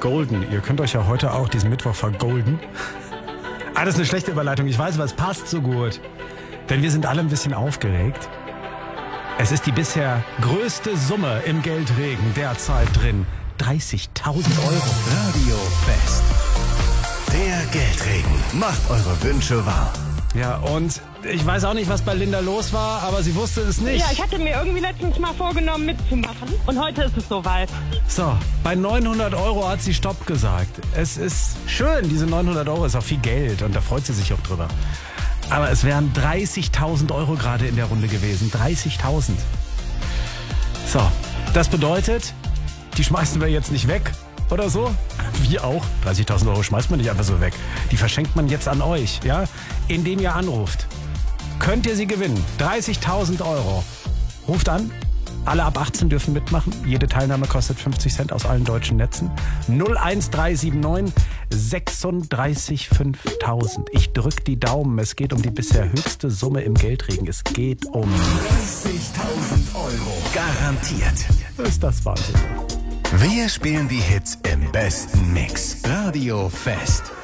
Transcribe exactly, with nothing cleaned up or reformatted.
vergolden. Ihr könnt euch ja heute auch diesen Mittwoch vergolden. Ah, das ist eine schlechte Überleitung. Ich weiß, aber es passt so gut. Denn wir sind alle ein bisschen aufgeregt. Es ist die bisher größte Summe im Geldregen derzeit drin. dreißigtausend Euro. Radio Fest. Der Geldregen macht eure Wünsche wahr. Ja, und ich weiß auch nicht, was bei Linda los war, aber sie wusste es nicht. Ja, ich hatte mir irgendwie letztens mal vorgenommen mitzumachen und heute ist es soweit. So, bei neunhundert Euro hat sie Stopp gesagt. Es ist schön, diese neunhundert Euro ist auch viel Geld und da freut sie sich auch drüber. Aber es wären dreißigtausend Euro gerade in der Runde gewesen. dreißigtausend. So, das bedeutet, die schmeißen wir jetzt nicht weg oder so. Wir auch. dreißigtausend Euro schmeißt man nicht einfach so weg. Die verschenkt man jetzt an euch, ja? Indem ihr anruft. Könnt ihr sie gewinnen. dreißigtausend Euro. Ruft an. Alle ab achtzehn dürfen mitmachen. Jede Teilnahme kostet fünfzig Cent aus allen deutschen Netzen. null eins drei sieben neun sechsunddreißig fünftausend. Ich drück die Daumen. Es geht um die bisher höchste Summe im Geldregen. Es geht um dreißigtausend Euro. Garantiert. Ist das Wahnsinn. Wir spielen die Hits im besten Mix. Radio Fest.